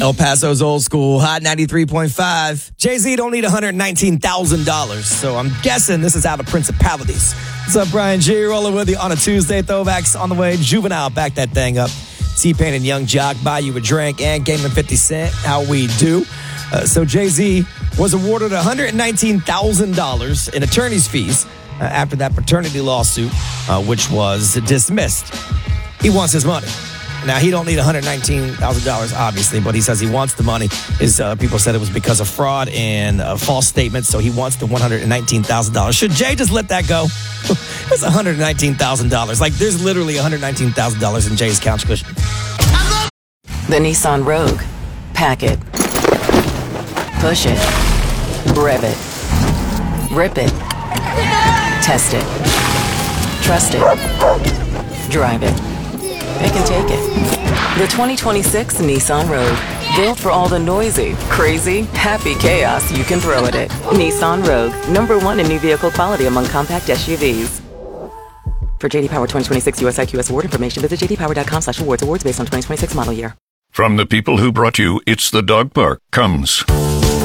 El Paso's old school, Hot 93.5. Jay-Z don't need $119,000, so I'm guessing this is out of principalities. What's up, Brian G? Rolling with you on a Tuesday. Throwbacks on the way. Juvenile, back that thing up. T-Pain and Young Jock, Buy You a Drink, and Game and 50 Cent, How We Do. So Jay-Z was awarded $119,000 in attorney's fees after that paternity lawsuit, which was dismissed. He wants his money. Now, he don't need $119,000, obviously, but he says he wants the money. His people said it was because of fraud and false statements, so he wants the $119,000. Should Jay just let that go? It's $119,000. Like, there's literally $119,000 in Jay's couch cushion. The Nissan Rogue. Pack it. Push it. Rev it. Rip it. Test it. Trust it. Drive it. Pick and take it. The 2026 Nissan Rogue. Built for all the noisy, crazy, happy chaos you can throw at it. Nissan Rogue. #1 in new vehicle quality among compact SUVs. For JD Power 2026 US IQS award information, visit jdpower.com/awards. Awards based on 2026 model year. From the people who brought you It's the Dog Park comes